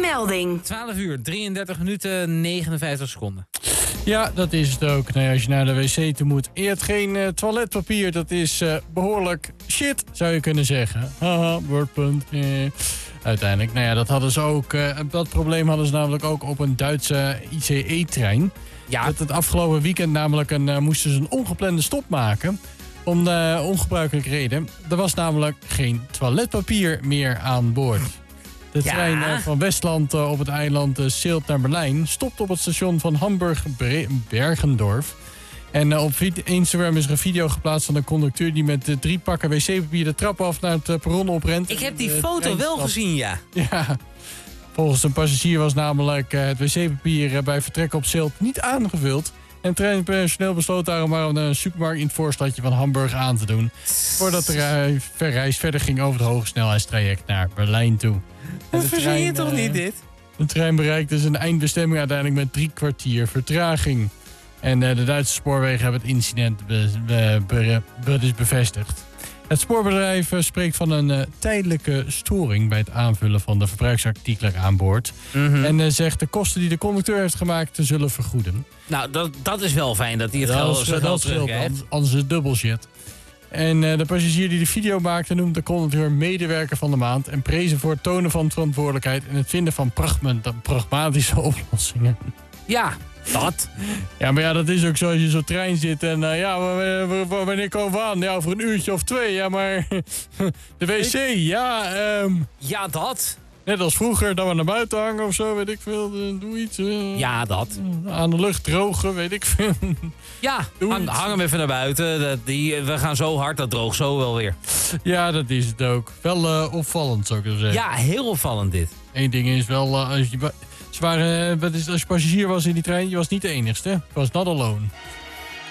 melding. 12 uur, 33 minuten, 59 seconden. Ja, dat is het ook. Nou ja, als je naar de wc toe moet. Je hebt geen toiletpapier. Dat is behoorlijk shit, zou je kunnen zeggen. Haha, woordpunt. Uiteindelijk. Nou ja, dat hadden ze ook. Dat probleem hadden ze namelijk ook op een Duitse ICE-trein. Ja. Dat het afgelopen weekend namelijk moesten ze een ongeplande stop maken. Om de ongebruikelijke reden. Er was namelijk geen toiletpapier meer aan boord. De trein van Westland op het eiland Seelt naar Berlijn stopt op het station van Hamburg-Bergendorf. En op Instagram is er een video geplaatst van een conducteur die met 3 pakken wc-papier de trap af naar het perron oprent. Ik heb die foto wel gezien, ja. Ja. Volgens een passagier was namelijk het wc-papier bij vertrek op Seelt niet aangevuld. En het treinpersoneel besloot daarom maar om een supermarkt in het voorstadje van Hamburg aan te doen. Voordat de reis verder ging over het hogesnelheidstraject naar Berlijn toe. Dat verzin je toch niet, dit? De trein bereikte zijn eindbestemming uiteindelijk met 3 kwartier vertraging. En de Duitse spoorwegen hebben het incident dus bevestigd. Het spoorbedrijf spreekt van een tijdelijke storing bij het aanvullen van de verbruiksartikelen aan boord. En zegt de kosten die de conducteur heeft gemaakt te zullen vergoeden. Nou, dat is wel fijn dat hij het geld terugkrijgt. Anders is het dubbel shit. En de passagier die de video maakte noemt de conducteur medewerker van de maand en prezen voor het tonen van verantwoordelijkheid en het vinden van pragmatische oplossingen. Ja, dat. Ja, maar ja, dat is ook zo als je zo'n trein zit en wanneer komen we aan? Ja, over een uurtje of 2. Ja, maar de wc, Ja, dat. Net als vroeger, dat we naar buiten hangen of zo, weet ik veel. Doe iets. Ja, dat. Aan de lucht drogen, weet ik veel. Ja, hang hem even naar buiten. We gaan zo hard, dat droogt zo wel weer. Ja, dat is het ook. Wel opvallend, zou ik zeggen. Ja, heel opvallend dit. Eén ding is wel, als je passagier was in die trein, je was niet de enigste. Je was not alone.